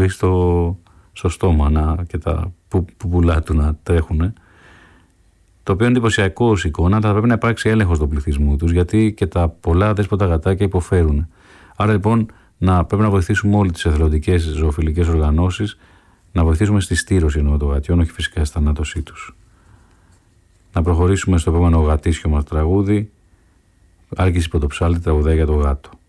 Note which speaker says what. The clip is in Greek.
Speaker 1: πουλί στο στόμα και τα πουλά του να τρέχουν. Το οποίο είναι εντυπωσιακό ως εικόνα, αλλά θα πρέπει να υπάρξει έλεγχος του πληθυσμού τους, γιατί και τα πολλά αδέσποτα γατάκια υποφέρουν. Άρα λοιπόν πρέπει να βοηθήσουμε όλοι τις εθελοντικές ζωοφιλικές οργανώσεις, να βοηθήσουμε στη στήρωση των γατιών, όχι φυσικά στη θανάτωσή τους. Να προχωρήσουμε στο επόμενο γατήσιο μας τραγούδι. Άλκης Πρωτοψάλτη τραγουδάει για το γάτο.